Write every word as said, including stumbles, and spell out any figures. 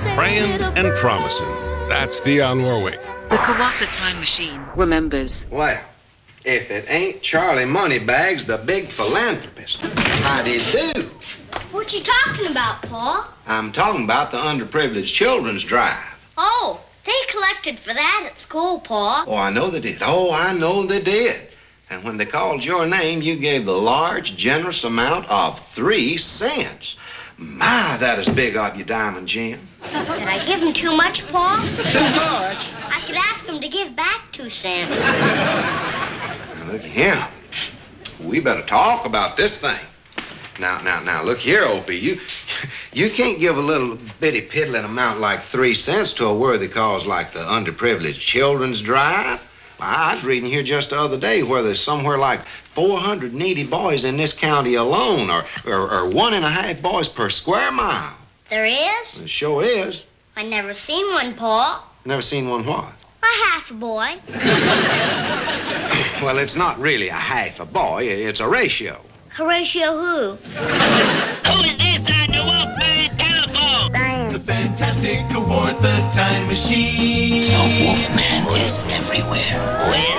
Praying and promising. That's Dionne Warwick. The Kawatha Time Machine remembers. Well, if it ain't Charlie Moneybags, the big philanthropist. How do you do? What you talking about, Paul? I'm talking about the underprivileged children's drive. Oh, they collected for that at school, Paul. Oh, I know they did. Oh, I know they did. And when they called your name, you gave the large, generous amount of three cents. My, that is big of you, Diamond Jim. Did I give him too much, Paul? Too much? I could ask him to give back two cents. Now, look here. We better talk about this thing. Now, now, now, look here, Opie. You, you can't give a little bitty piddling amount like three cents to a worthy cause like the underprivileged children's drive. I was reading here just the other day where there's somewhere like four hundred needy boys in this county alone, or, or, or one and a half boys per square mile. There is? It sure is. I never seen one, Paul. Never seen one what? A half a boy. Well, it's not really a half a boy. It's a ratio. Horatio who? Who is this on the Wolfman telephone? The fantastic Kawatha Time Machine. The Wolfman is everywhere. Well,